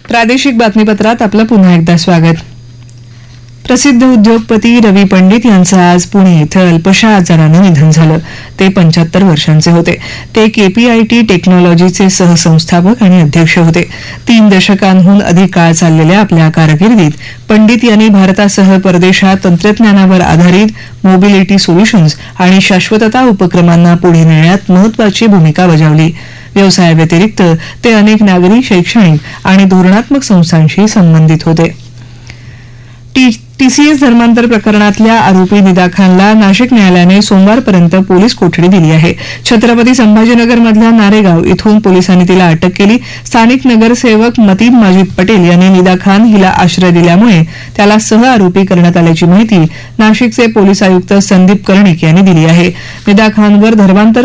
प्रादेशिक बातमीपत्रात आपलं पुन्हा एकदा स्वागत. प्रसिद्ध उद्योगपती रवी पंडित यांचं आज पुणे इथं अल्पशा आजारानं निधन झालं. ते 75 वर्षांचे होते. ते केपीआयटी टेक्नॉलॉजीचे सहसंस्थापक आणि अध्यक्ष होते. 3 दशकांहून अधिक काळ चाललेल्या आपल्या कारकिर्दीत पंडित यांनी भारतासह परदेशात तंत्रज्ञानावर आधारित मोबिलिटी सोल्युशन्स आणि शाश्वतता उपक्रमांना पुढे नेण्यात महत्वाची भूमिका बजावली. व्यवसायाव्यतिरिक्त ते अनेक नागरी, शैक्षणिक आणि धोरणात्मक संस्थांशी संबंधित होते. टीसीएस धर्मांतर प्रकरणातल्या आरोपी निदा खानला नाशिक न्यायालयाने सोमवारपर्यंत पोलीस कोठडी दिली आहे. छत्रपती संभाजीनगरमधल्या नारेगाव इथून पोलिसांनी तिला अटक केली. स्थानिक नगरसेवक मतीन माजिद पटेल यांनी निदा खान हिला आश्रय दिल्यामुळे त्याला सह आरोपी करण्यात आल्याची माहिती नाशिकचे पोलीस आयुक्त संदीप कर्णिक यांनी दिली आहे. निदा खानवर धर्मांतर